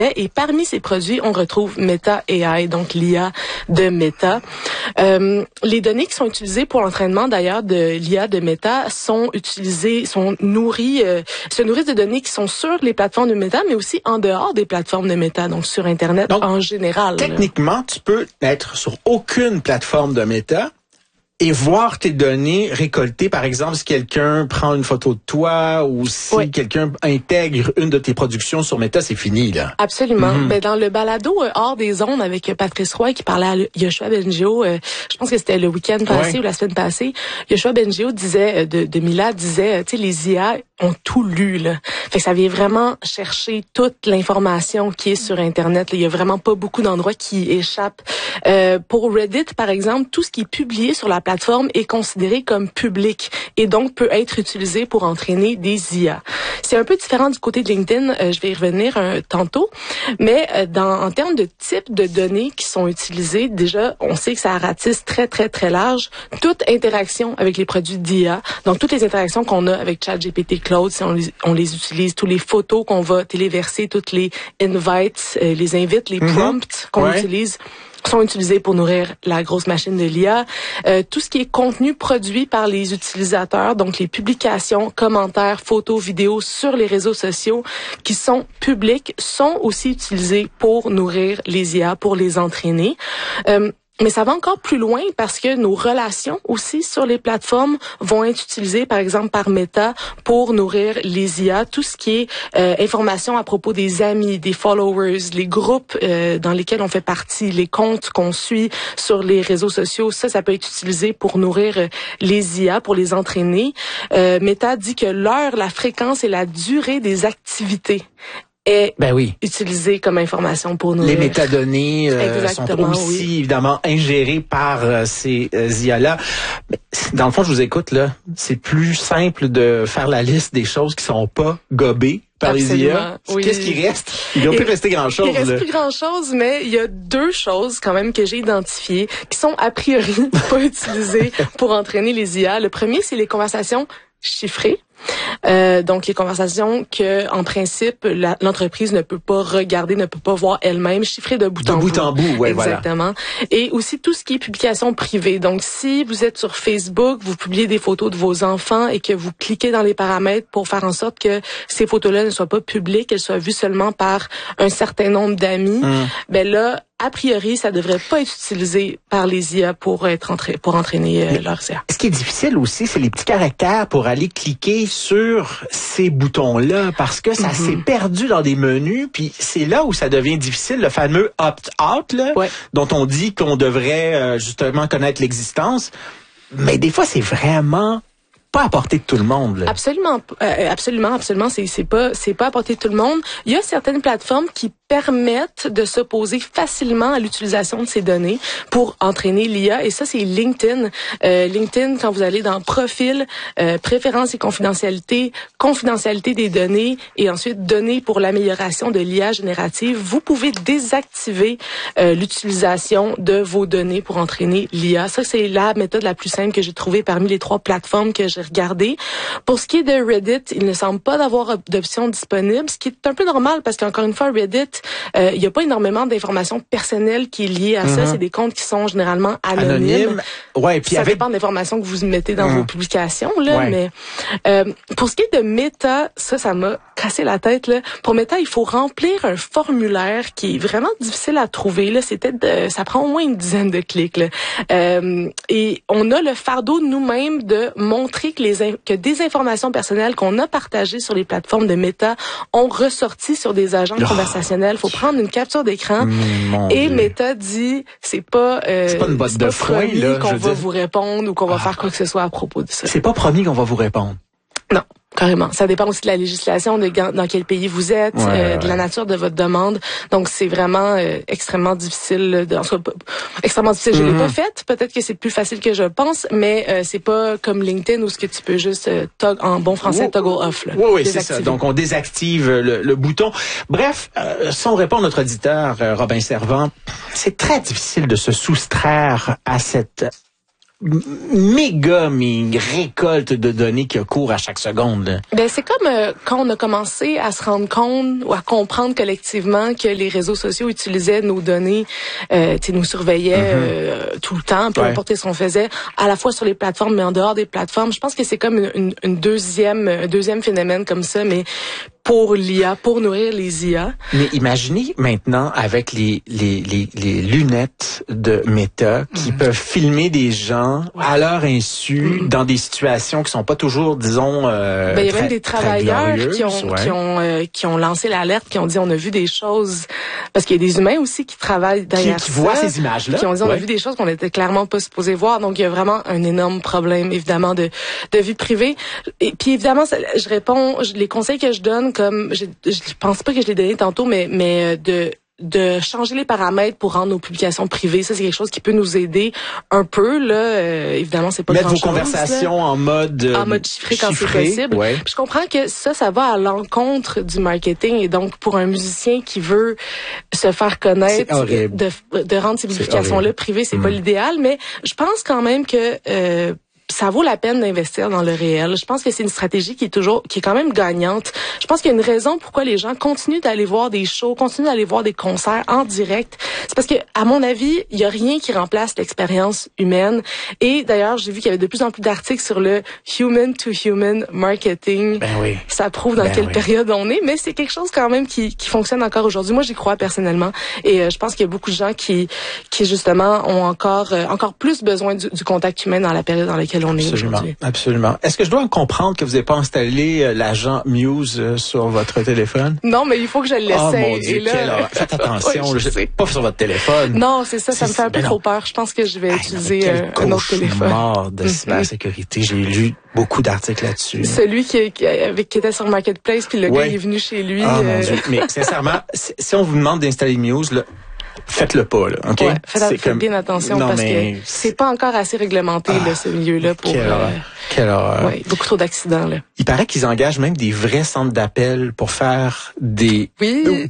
Et parmi ces produits, on retrouve Meta AI, donc l'IA de Meta. Les données qui sont utilisées pour l'entraînement, d'ailleurs, de l'IA de Meta se nourrissent de données qui sont sur les plateformes de Meta, mais aussi en dehors des plateformes de Meta, donc sur Internet donc, en général. Techniquement, tu peux être sur aucune plateforme de Meta et voir tes données récoltées. Par exemple, si quelqu'un prend une photo de toi ou si quelqu'un intègre une de tes productions sur Meta, c'est fini, là. Absolument. Ben, dans le balado Hors des ondes avec Patrice Roy qui parlait à Yoshua Bengio, je pense que c'était le week-end passé ou la semaine passée, Yoshua Bengio disait, de Mila disait, tu sais, les IA ont tout lu, là. Fait que ça vient vraiment chercher toute l'information qui est sur Internet. Il y a vraiment pas beaucoup d'endroits qui échappent. Pour Reddit, par exemple, tout ce qui est publié sur la plateforme est considéré comme public et donc peut être utilisé pour entraîner des IA. C'est un peu différent du côté de LinkedIn, je vais y revenir tantôt, mais en termes de type de données qui sont utilisées, déjà, on sait que ça ratisse très, très, très large. Toute interaction avec les produits d'IA, donc toutes les interactions qu'on a avec ChatGPT Claude, si on les utilise, toutes les photos qu'on va téléverser, toutes les invites, les invites, les prompts qu'on utilise, sont utilisés pour nourrir la grosse machine de l'IA. Tout ce qui est contenu produit par les utilisateurs, donc les publications, commentaires, photos, vidéos sur les réseaux sociaux qui sont publics, sont aussi utilisés pour nourrir les IA, pour les entraîner. Mais ça va encore plus loin parce que nos relations aussi sur les plateformes vont être utilisées, par exemple, par Meta pour nourrir les IA. Tout ce qui est information à propos des amis, des followers, les groupes dans lesquels on fait partie, les comptes qu'on suit sur les réseaux sociaux, ça peut être utilisé pour nourrir les IA, pour les entraîner. Meta dit que l'heure, la fréquence et la durée des activités est utilisé comme information pour nous. Les métadonnées sont aussi évidemment ingérées par ces IA-là. Mais dans le fond, je vous écoute, là, c'est plus simple de faire la liste des choses qui sont pas gobées par les IA. Qu'est-ce qui reste? Il ne va plus rester grand-chose. Il reste plus grand-chose, mais il y a deux choses quand même que j'ai identifiées qui sont a priori pas utilisées pour entraîner les IA. Le premier, c'est les conversations chiffrées. Donc les conversations que en principe l'entreprise ne peut pas regarder, ne peut pas voir elle-même, chiffrées de bout en bout. Exactement. Voilà. Et aussi tout ce qui est publication privée. Donc si vous êtes sur Facebook, vous publiez des photos de vos enfants et que vous cliquez dans les paramètres pour faire en sorte que ces photos-là ne soient pas publiques, qu'elles soient vues seulement par un certain nombre d'amis, ben là, a priori, ça devrait pas être utilisé par les IA pour entraîner leurs IA. Ce qui est difficile aussi, c'est les petits caractères pour aller cliquer sur ces boutons-là, parce que ça s'est perdu dans des menus, puis c'est là où ça devient difficile, le fameux opt-out, là, dont on dit qu'on devrait justement connaître l'existence. Mais des fois, c'est vraiment pas à portée de tout le monde, là. Absolument. C'est pas à portée de tout le monde. Il y a certaines plateformes qui permettent de s'opposer facilement à l'utilisation de ces données pour entraîner l'IA. Et ça, c'est LinkedIn. LinkedIn, quand vous allez dans Profil, Préférences et confidentialité des données, et ensuite données pour l'amélioration de l'IA générative, vous pouvez désactiver l'utilisation de vos données pour entraîner l'IA. Ça, c'est la méthode la plus simple que j'ai trouvée parmi les 3 plateformes que j'ai regardées. Pour ce qui est de Reddit, il ne semble pas d'avoir d'option disponible, ce qui est un peu normal parce qu'encore une fois, Reddit, il n'y a pas énormément d'informations personnelles qui est liées à ça. C'est des comptes qui sont généralement anonymes. Ouais, puis ça dépend de l'information que vous mettez dans vos publications, là. Mais pour ce qui est de Meta, ça m'a cassé la tête, là. Pour Meta, il faut remplir un formulaire qui est vraiment difficile à trouver, là. Ça prend au moins une dizaine de clics, là. Et on a le fardeau nous-mêmes de montrer que des informations personnelles qu'on a partagées sur les plateformes de Meta ont ressorti sur des agents conversationnels. Faut prendre une capture d'écran. Et Meta dit, c'est pas une botte de foin, là, qu'on va vous répondre ou qu'on va faire quoi que ce soit à propos de ça. C'est pas promis qu'on va vous répondre. Non. Carrément. Ça dépend aussi de la législation, dans quel pays vous êtes, de la nature de votre demande. Donc, c'est vraiment extrêmement difficile. Extrêmement difficile. Je l'ai pas fait. Peut-être que c'est plus facile que je pense, mais c'est pas comme LinkedIn où ce que tu peux juste en bon français toggle off. Oui, c'est ça. Donc, on désactive le bouton. Bref, sans répondre à notre auditeur Robin Servant, c'est très difficile de se soustraire à cette méga récolte de données qui court à chaque seconde. Là. Ben c'est comme quand on a commencé à se rendre compte ou à comprendre collectivement que les réseaux sociaux utilisaient nos données, nous surveillaient tout le temps, peu importe ce qu'on faisait, à la fois sur les plateformes mais en dehors des plateformes. Je pense que c'est comme un deuxième phénomène comme ça, mais pour l'IA, pour nourrir les IA. Mais imaginez maintenant avec les lunettes de Meta qui peuvent filmer des gens à leur insu dans des situations qui sont pas toujours, disons, il y a même des travailleurs qui ont lancé l'alerte, qui ont dit on a vu des choses, parce qu'il y a des humains aussi qui travaillent derrière qui voient ces images-là, qui ont dit on a vu des choses qu'on était clairement pas supposé voir. Donc il y a vraiment un énorme problème évidemment de vie privée. Et puis évidemment, je réponds, les conseils que je donne, comme je pense pas que je l'ai donné tantôt, mais de changer les paramètres pour rendre nos publications privées, ça c'est quelque chose qui peut nous aider un peu là. Évidemment, c'est pas mettre grand-chose. Mettre vos conversations là, en mode chiffré quand c'est possible. Ouais. Puis je comprends que ça va à l'encontre du marketing et donc pour un musicien qui veut se faire connaître, de rendre ces publications-là privées, c'est pas l'idéal, mais je pense quand même que ça vaut la peine d'investir dans le réel. Je pense que c'est une stratégie qui est quand même gagnante. Je pense qu'il y a une raison pourquoi les gens continuent d'aller voir des shows, continuent d'aller voir des concerts en direct. C'est parce que, à mon avis, il y a rien qui remplace l'expérience humaine. Et d'ailleurs, j'ai vu qu'il y avait de plus en plus d'articles sur le human to human marketing. Ben oui. Ça prouve dans quelle période on est, mais c'est quelque chose quand même qui fonctionne encore aujourd'hui. Moi, j'y crois personnellement. Et je pense qu'il y a beaucoup de gens qui justement ont encore plus besoin du contact humain dans la période dans laquelle on est aujourd'hui. Absolument. Est-ce que je dois comprendre que vous n'avez pas installé l'agent Muse sur votre téléphone? Non, mais il faut que je l'essaye. Oh mon Dieu, faites attention, pas sur votre téléphone. Non, c'est ça, ça me fait un peu trop peur. Je pense que je vais utiliser un autre téléphone. Mort de cybersécurité. J'ai lu beaucoup d'articles là-dessus. Celui qui était sur Marketplace, puis le gars il est venu chez lui. Oh mon Dieu. Mais sincèrement, si on vous demande d'installer Muse, là, faites-le pas, là, OK? Ouais, faites bien attention parce que c'est pas encore assez réglementé, là, ce milieu-là pour... Quelle horreur. Ouais, beaucoup trop d'accidents, là. Il paraît qu'ils engagent même des vrais centres d'appel pour faire imagine,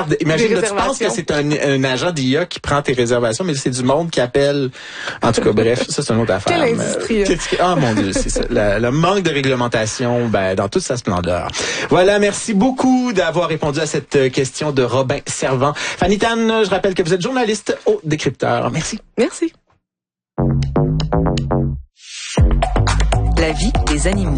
tu penses que c'est un agent d'IA qui prend tes réservations, mais c'est du monde qui appelle. En tout cas, bref, ça, c'est une autre affaire. Quelle industrie, mon Dieu, c'est ça. Le manque de réglementation, dans toute sa splendeur. Voilà, merci beaucoup d'avoir répondu à cette question de Robin Servant. Fanny Tan, je rappelle que vous êtes journaliste au Décrypteur. Merci. Merci. La vie des animaux.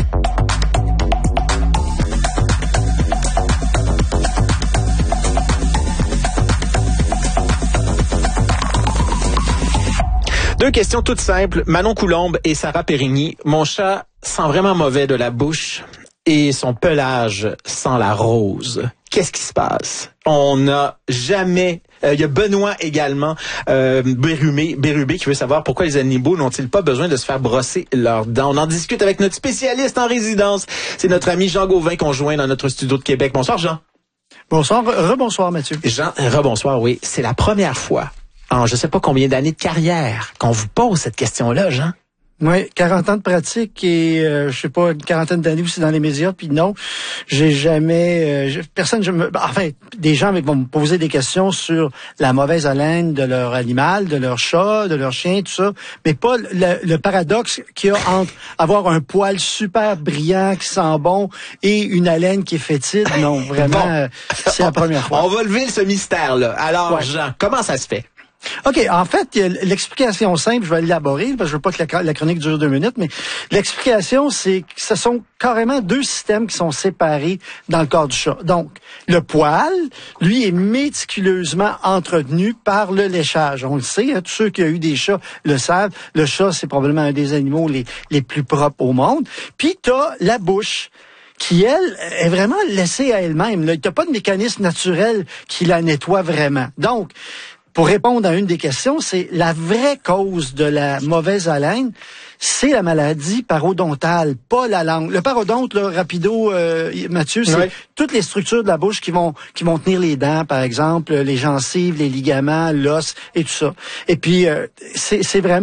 Deux questions toutes simples. Manon Coulombe et Sarah Périgny. Mon chat sent vraiment mauvais de la bouche et son pelage sent la rose. Qu'est-ce qui se passe? On n'a jamais... Il y a Benoît également, Bérubé, qui veut savoir pourquoi les animaux n'ont-ils pas besoin de se faire brosser leurs dents. On en discute avec notre spécialiste en résidence. C'est notre ami Jean Gauvin qu'on joint dans notre studio de Québec. Bonsoir, Jean. Bonsoir, rebonsoir, Mathieu. Jean, rebonsoir, oui. C'est la première fois en je sais pas combien d'années de carrière qu'on vous pose cette question-là, Jean. Oui, 40 ans de pratique et je sais pas, une quarantaine d'années aussi dans les médias. Puis non, j'ai jamais, des gens vont me poser des questions sur la mauvaise haleine de leur animal, de leur chat, de leur chien, tout ça, mais pas le paradoxe qu'il y a entre avoir un poil super brillant qui sent bon et une haleine qui est fétide. Non, vraiment, c'est la première fois. On va lever ce mystère-là. Alors, Jean, comment ça se fait? OK, en fait, l'explication simple, je vais l'élaborer, parce que je veux pas que la chronique dure 2 minutes, mais l'explication, c'est que ce sont carrément 2 systèmes qui sont séparés dans le corps du chat. Donc, le poil, lui, est méticuleusement entretenu par le léchage. On le sait, tous ceux qui ont eu des chats le savent, le chat, c'est probablement un des animaux les plus propres au monde. Puis, t'as la bouche, qui, elle, est vraiment laissée à elle-même. Il n'y a pas de mécanisme naturel qui la nettoie vraiment. Donc, pour répondre à une des questions, c'est la vraie cause de la mauvaise haleine, c'est la maladie parodontale, pas la langue. Le parodonte, là, rapido, Mathieu, c'est toutes les structures de la bouche qui vont tenir les dents, par exemple, les gencives, les ligaments, l'os et tout ça. Et puis, c'est vraiment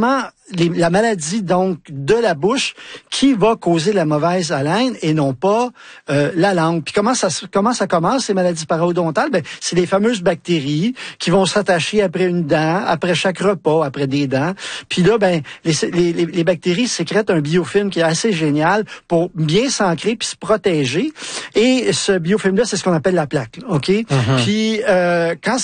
la maladie donc de la bouche qui va causer la mauvaise haleine et non pas la langue. Puis comment ça commence ces maladies parodontales? Ben c'est les fameuses bactéries qui vont s'attacher après une dent, après chaque repas, après des dents. Puis là ben les bactéries sécrètent un biofilm qui est assez génial pour bien s'ancrer puis se protéger. Et ce biofilm là, c'est ce qu'on appelle la plaque, OK? Puis quand